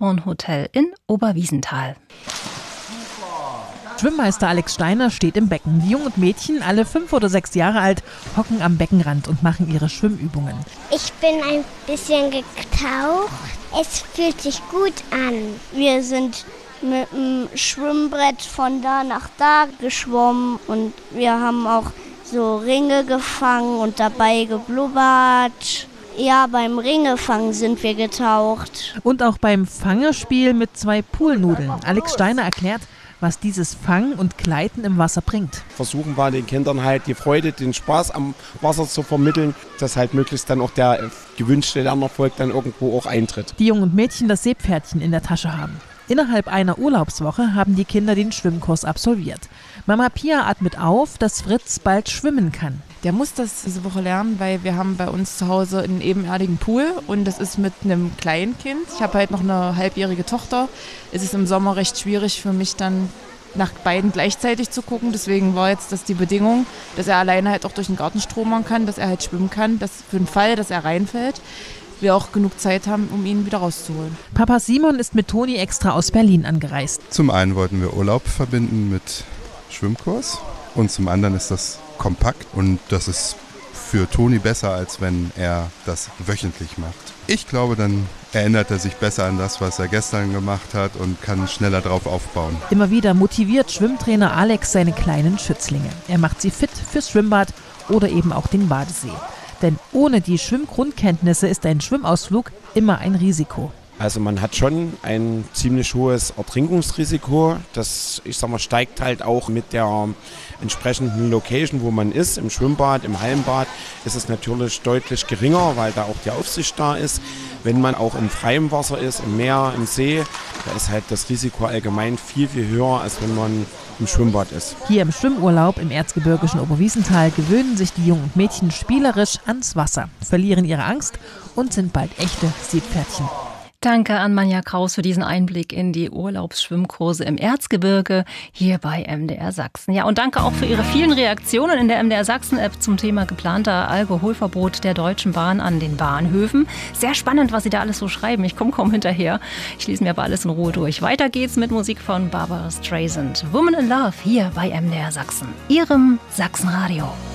Eichhorn-Hotel in Oberwiesenthal. Schwimmmeister Alex Steiner steht im Becken. Die Jungen und Mädchen, alle 5 oder 6 Jahre alt, hocken am Beckenrand und machen ihre Schwimmübungen. Ich bin ein bisschen getaucht. Es fühlt sich gut an. Wir sind mit dem Schwimmbrett von da nach da geschwommen und wir haben auch so Ringe gefangen und dabei geblubbert. Ja, beim Ringefangen sind wir getaucht. Und auch beim Fangespiel mit 2 Poolnudeln. Alex Steiner erklärt, was dieses Fangen und Gleiten im Wasser bringt. Versuchen wir den Kindern halt die Freude, den Spaß am Wasser zu vermitteln, dass halt möglichst dann auch der gewünschte Lernerfolg dann irgendwo auch eintritt. Die Jungen und Mädchen das Seepferdchen in der Tasche haben. Innerhalb einer Urlaubswoche haben die Kinder den Schwimmkurs absolviert. Mama Pia atmet auf, dass Fritz bald schwimmen kann. Der muss das diese Woche lernen, weil wir haben bei uns zu Hause einen ebenerdigen Pool und das ist mit einem Kleinkind. Ich habe halt noch eine halbjährige Tochter. Es ist im Sommer recht schwierig für mich dann nach beiden gleichzeitig zu gucken. Deswegen war jetzt das die Bedingung, dass er alleine halt auch durch den Garten stromern kann, dass er halt schwimmen kann, dass für den Fall, dass er reinfällt, wir auch genug Zeit haben, um ihn wieder rauszuholen. Papa Simon ist mit Toni extra aus Berlin angereist. Zum einen wollten wir Urlaub verbinden mit Schwimmkurs und zum anderen ist das kompakt und das ist für Toni besser, als wenn er das wöchentlich macht. Ich glaube, dann erinnert er sich besser an das, was er gestern gemacht hat und kann schneller drauf aufbauen. Immer wieder motiviert Schwimmtrainer Alex seine kleinen Schützlinge. Er macht sie fit fürs Schwimmbad oder eben auch den Badesee. Denn ohne die Schwimmgrundkenntnisse ist ein Schwimmausflug immer ein Risiko. Also man hat schon ein ziemlich hohes Ertrinkungsrisiko. Das, steigt halt auch mit der entsprechenden Location, wo man ist. Im Schwimmbad, im Hallenbad ist es natürlich deutlich geringer, weil da auch die Aufsicht da ist. Wenn man auch in freiem Wasser ist, im Meer, im See, da ist halt das Risiko allgemein viel, viel höher, als wenn man im Schwimmbad ist. Hier im Schwimmurlaub im erzgebirgischen Oberwiesenthal gewöhnen sich die Jungen und Mädchen spielerisch ans Wasser, verlieren ihre Angst und sind bald echte Seepferdchen. Danke an Manja Kraus für diesen Einblick in die Urlaubsschwimmkurse im Erzgebirge hier bei MDR Sachsen. Ja, und danke auch für Ihre vielen Reaktionen in der MDR Sachsen-App zum Thema geplanter Alkoholverbot der Deutschen Bahn an den Bahnhöfen. Sehr spannend, was Sie da alles so schreiben. Ich komme kaum hinterher. Ich lese mir aber alles in Ruhe durch. Weiter geht's mit Musik von Barbara Streisand. Woman in Love hier bei MDR Sachsen, Ihrem Sachsenradio.